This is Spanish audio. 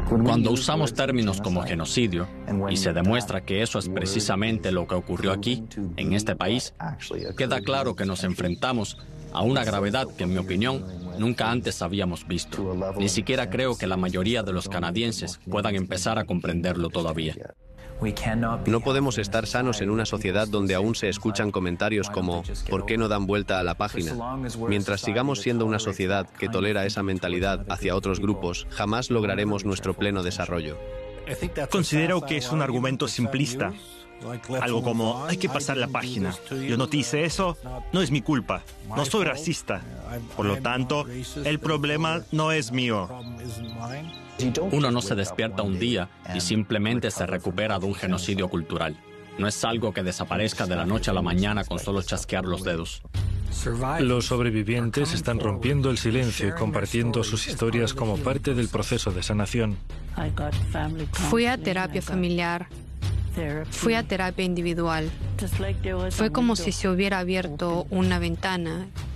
Cuando usamos términos como genocidio, y se demuestra que eso es precisamente lo que ocurrió aquí, en este país, queda claro que nos enfrentamos a una gravedad que, en mi opinión, nunca antes habíamos visto. Ni siquiera creo que la mayoría de los canadienses puedan empezar a comprenderlo todavía. No podemos estar sanos en una sociedad donde aún se escuchan comentarios como ¿por qué no dan vuelta a la página? Mientras sigamos siendo una sociedad que tolera esa mentalidad hacia otros grupos, jamás lograremos nuestro pleno desarrollo. Considero que es un argumento simplista. Algo como, hay que pasar la página. Yo no te hice eso, no es mi culpa. No soy racista. Por lo tanto, el problema no es mío. Uno no se despierta un día y simplemente se recupera de un genocidio cultural. No es algo que desaparezca de la noche a la mañana con solo chasquear los dedos. Los sobrevivientes están rompiendo el silencio y compartiendo sus historias como parte del proceso de sanación. Fui a terapia familiar. Fui a terapia individual. Fue como si se hubiera abierto una ventana